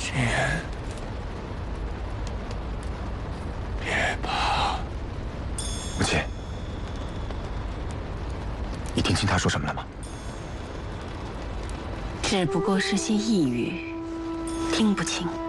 心言，别怕。 母亲，你听清他说什么了吗？ 只不过是些呓语，听不清。